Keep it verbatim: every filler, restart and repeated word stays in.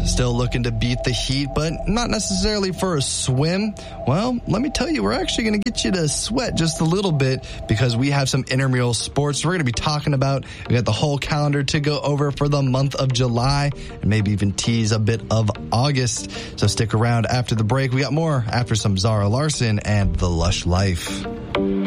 still looking to beat the heat, but not necessarily for a swim. Well, let me tell you, we're actually going to get you to sweat just a little bit because we have some intramural sports we're going to be talking about. We got the whole calendar to go over for the month of July and maybe even tease a bit of August. So stick around after the break. We got more after some Zara Larson and The Lush Life.